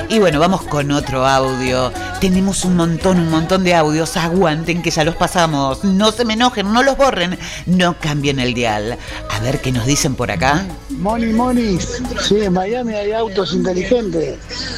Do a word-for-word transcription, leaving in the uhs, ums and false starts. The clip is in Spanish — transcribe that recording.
Y bueno, vamos con otro audio. Tenemos un montón, un montón de audios. Aguanten que ya los pasamos. No se me enojen, no los borren. No cambien el dial. A ver qué nos dicen por acá. Moni, Moni. Sí, en Miami hay autos inteligentes.